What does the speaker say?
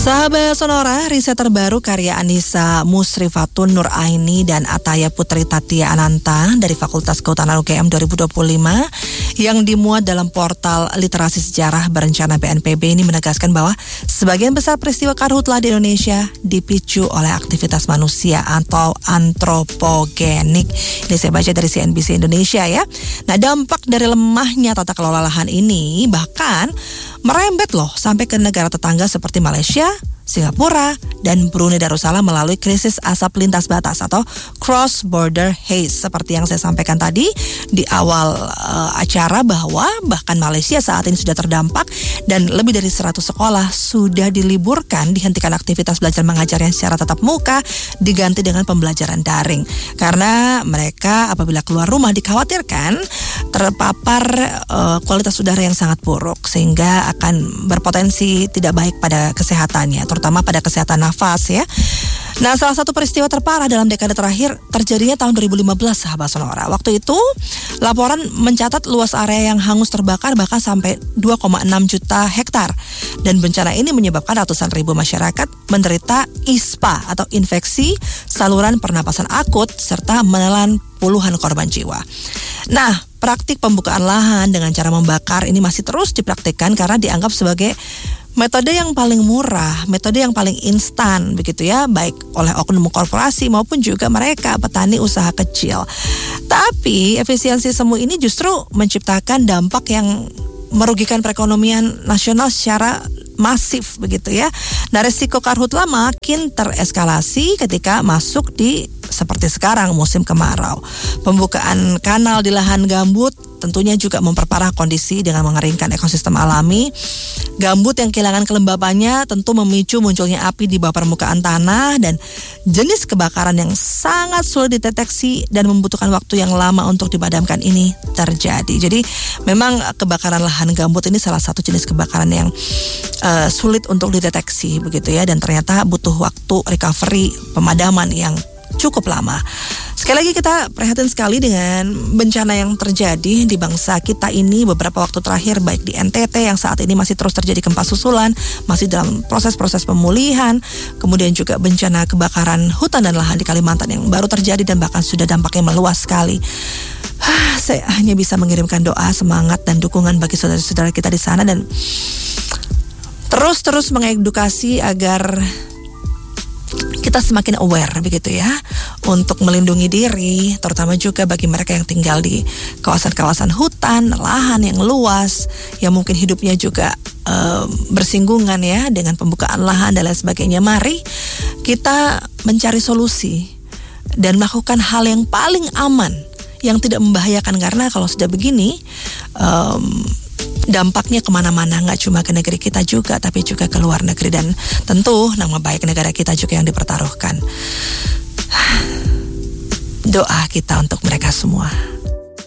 Sahabat Sonora, riset terbaru karya Anissa Musrifatun Nur Aini dan Ataya Putri Tatia Ananta dari Fakultas Kehutanan UGM 2025 yang dimuat dalam portal literasi sejarah berencana BNPB ini menegaskan bahwa sebagian besar peristiwa karhutla di Indonesia dipicu oleh aktivitas manusia atau antropogenik. Ini saya baca dari CNBC Indonesia ya. Nah, dampak dari lemahnya tata kelola lahan ini bahkan merembet loh sampai ke negara tetangga seperti Malaysia, Singapura, dan Brunei Darussalam melalui krisis asap lintas batas atau cross-border haze. Seperti yang saya sampaikan tadi di awal acara bahwa bahkan Malaysia saat ini sudah terdampak dan lebih dari 100 sekolah sudah diliburkan, dihentikan aktivitas belajar mengajar yang secara tatap muka diganti dengan pembelajaran daring. Karena mereka apabila keluar rumah dikhawatirkan terpapar kualitas udara yang sangat buruk sehingga akan berpotensi tidak baik pada kesehatannya, terutama pada kesehatan nafas ya. Nah, salah satu peristiwa terparah dalam dekade terakhir terjadinya tahun 2015, sahabat Sonora. Waktu itu laporan mencatat luas area yang hangus terbakar bahkan sampai 2,6 juta hektar. Dan bencana ini menyebabkan ratusan ribu masyarakat menderita ISPA atau infeksi saluran pernapasan akut serta menelan puluhan korban jiwa. Nah, praktik pembukaan lahan dengan cara membakar ini masih terus dipraktikkan karena dianggap sebagai metode yang paling murah, metode yang paling instan begitu ya, baik oleh oknum korporasi maupun juga mereka petani usaha kecil. Tapi efisiensi semu ini justru menciptakan dampak yang merugikan perekonomian nasional secara masif begitu ya. Nah, resiko karhutla makin tereskalasi ketika masuk di seperti sekarang musim kemarau. Pembukaan kanal di lahan gambut tentunya juga memperparah kondisi dengan mengeringkan ekosistem alami. Gambut yang kehilangan kelembabannya tentu memicu munculnya api di bawah permukaan tanah dan jenis kebakaran yang sangat sulit dideteksi dan membutuhkan waktu yang lama untuk dipadamkan ini terjadi. Jadi memang kebakaran lahan gambut ini salah satu jenis kebakaran yang sulit untuk dideteksi begitu ya, dan ternyata butuh waktu recovery pemadaman yang cukup lama. Sekali lagi kita prihatin sekali dengan bencana yang terjadi di bangsa kita ini beberapa waktu terakhir, baik di NTT yang saat ini masih terus terjadi gempa susulan, masih dalam proses pemulihan, kemudian juga bencana kebakaran hutan dan lahan di Kalimantan yang baru terjadi dan bahkan sudah dampaknya meluas sekali. Saya hanya bisa mengirimkan doa, semangat dan dukungan bagi saudara-saudara kita di sana dan terus mengedukasi agar kita semakin aware begitu ya untuk melindungi diri, terutama juga bagi mereka yang tinggal di kawasan-kawasan hutan, lahan yang luas, yang mungkin hidupnya juga bersinggungan ya dengan pembukaan lahan dan lain sebagainya. Mari kita mencari solusi dan melakukan hal yang paling aman, yang tidak membahayakan, karena kalau sudah begini dampaknya kemana-mana, nggak cuma ke negeri kita juga, tapi juga ke luar negeri, dan tentu nama baik negara kita juga yang dipertaruhkan. Doa kita untuk mereka semua.